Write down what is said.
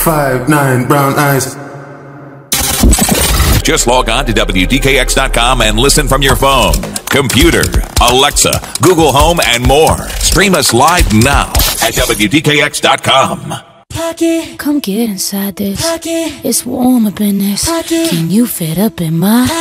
5'9", brown eyes. Just log on to WDKX.com and listen from your phone, computer, Alexa, Google Home, and more. Stream us live now at WDKX.com. Come get inside this. It's warm up in this. Can you fit up in my